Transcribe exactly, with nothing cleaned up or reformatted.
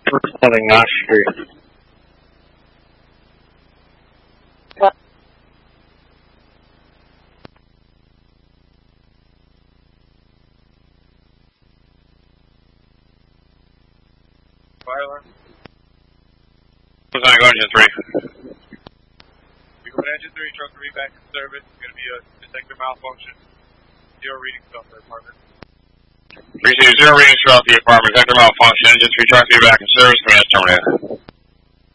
Responding Knox Street. Fire alarm. What's on go engine three? We go to engine three, truck three back in service. It's going to be a detector malfunction. Zero readings off the apartment. three zero readings throughout the apartment. Detector malfunction. Engine three, truck three back in service. Command terminated.